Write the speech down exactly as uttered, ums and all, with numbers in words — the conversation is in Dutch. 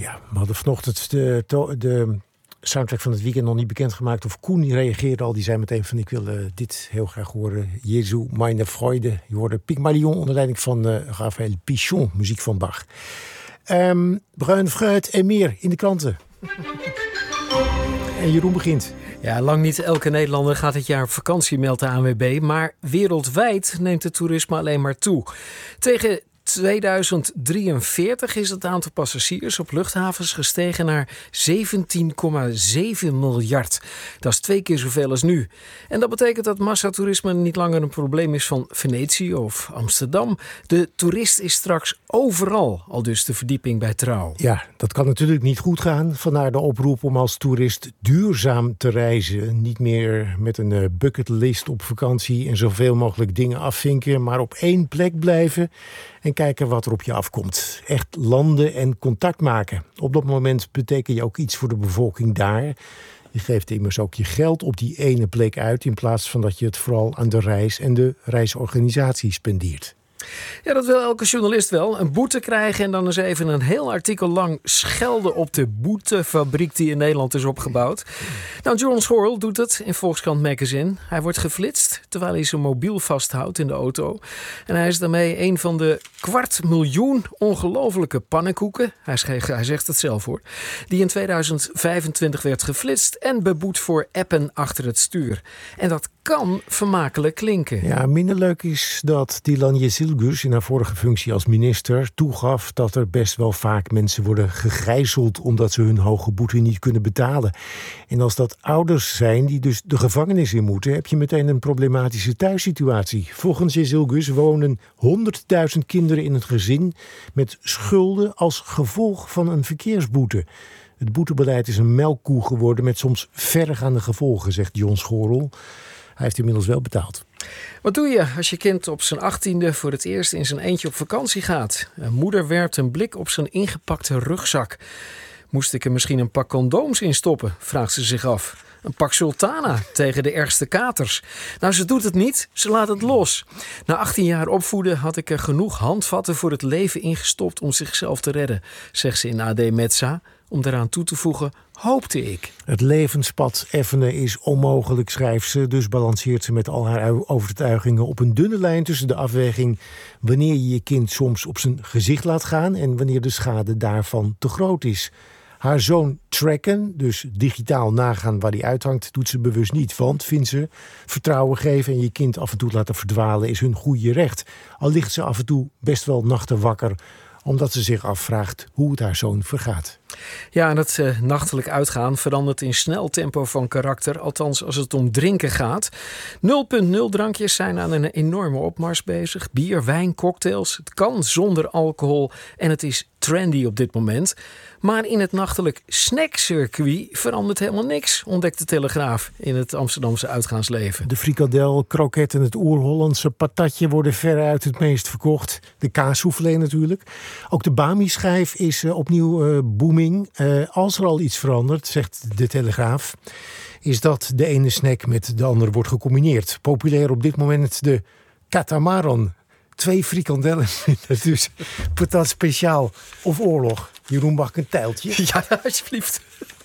Ja, we hadden vanochtend de, de soundtrack van het weekend nog niet bekendgemaakt. Of Koen die reageerde al. Die zei meteen van ik wil uh, dit heel graag horen. Jesu, meine Freude. Je hoorde Pygmalion onder leiding van uh, Raphaël Pichon. Muziek van Bach. Um, Bruin, fruit en meer in de kranten. En Jeroen begint. Ja, lang niet elke Nederlander gaat dit jaar op vakantie, meldt de A N W B. Maar wereldwijd neemt het toerisme alleen maar toe. Tegen tweeduizend drieënveertig is het aantal passagiers op luchthavens gestegen naar zeventien komma zeven miljard. Dat is twee keer zoveel als nu. En dat betekent dat massatoerisme niet langer een probleem is van Venetië of Amsterdam. De toerist is straks overal, al dus de verdieping bij Trouw. Ja, dat kan natuurlijk niet goed gaan. Vandaar de oproep om als toerist duurzaam te reizen. Niet meer met een bucketlist op vakantie en zoveel mogelijk dingen afvinken, maar op één plek blijven en kijken wat er op je afkomt. Echt landen en contact maken. Op dat moment betekent je ook iets voor de bevolking daar. Je geeft immers ook je geld op die ene plek uit, in plaats van dat je het vooral aan de reis en de reisorganisatie spendeert. Ja, dat wil elke journalist wel. Een boete krijgen en dan eens even een heel artikel lang schelden op de boetefabriek die in Nederland is opgebouwd. Nou, John Schorl doet het in Volkskrant Magazine. Hij wordt geflitst terwijl hij zijn mobiel vasthoudt in de auto. En hij is daarmee een van de kwart miljoen ongelofelijke pannenkoeken, hij, schreef, hij zegt het zelf hoor, die in tweeduizend vijfentwintig werd geflitst en beboet voor appen achter het stuur. En dat kan vermakelijk klinken. Ja, minder leuk is dat Dilan Yeşilgöz in haar vorige functie als minister toegaf dat er best wel vaak mensen worden gegijzeld omdat ze hun hoge boete niet kunnen betalen. En als dat ouders zijn die dus de gevangenis in moeten, heb je meteen een problematische thuissituatie. Volgens Yeşilgöz wonen honderdduizend kinderen in het gezin met schulden als gevolg van een verkeersboete. Het boetebeleid is een melkkoe geworden met soms verregaande gevolgen, zegt John Schorl. Hij heeft inmiddels wel betaald. Wat doe je als je kind op zijn achttiende voor het eerst in zijn eentje op vakantie gaat? Een moeder werpt een blik op zijn ingepakte rugzak. Moest ik er misschien een pak condooms in stoppen? Vraagt ze zich af. Een pak sultana tegen de ergste katers. Nou, ze doet het niet, ze laat het los. Na achttien jaar opvoeden had ik er genoeg handvatten voor het leven ingestopt om zichzelf te redden, zegt ze in A D Metza. Om daaraan toe te voegen, hoopte ik. Het levenspad effenen is onmogelijk, schrijft ze. Dus balanceert ze met al haar overtuigingen op een dunne lijn tussen de afweging wanneer je je kind soms op zijn gezicht laat gaan en wanneer de schade daarvan te groot is. Haar zoon tracken, dus digitaal nagaan waar hij uithangt, doet ze bewust niet. Want, vindt ze, vertrouwen geven en je kind af en toe laten verdwalen is hun goede recht. Al ligt ze af en toe best wel nachten wakker, omdat ze zich afvraagt hoe het haar zoon vergaat. Ja, en het uh, nachtelijk uitgaan verandert in snel tempo van karakter. Althans, als het om drinken gaat. nul punt nul drankjes zijn aan een enorme opmars bezig. Bier, wijn, cocktails. Het kan zonder alcohol en het is trendy op dit moment. Maar in het nachtelijk snackcircuit verandert helemaal niks, ontdekt de Telegraaf in het Amsterdamse uitgaansleven. De frikandel, kroket en het oer-Hollandse patatje worden veruit het meest verkocht. De kaassoufflé natuurlijk. Ook de Bami-schijf is uh, opnieuw uh, booming. Uh, als er al iets verandert, zegt de Telegraaf, is dat de ene snack met de andere wordt gecombineerd. Populair op dit moment de katamaran. Twee frikandellen, dus patat speciaal of oorlog. Jeroen, mag ik een tijltje? Ja, alsjeblieft.